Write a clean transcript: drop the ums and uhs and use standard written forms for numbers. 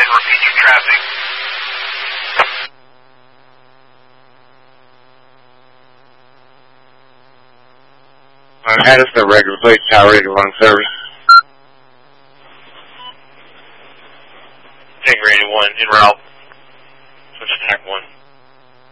and repeat your traffic. Addison, regular plate, Tower 81 service. Tanker 81, en route. Switch to TAC 1.